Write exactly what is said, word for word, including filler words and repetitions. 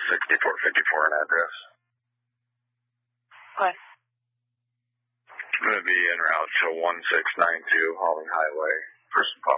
sixty-four fifty-four an address. What? I'm going to be en route to one six nine two Holly Highway for some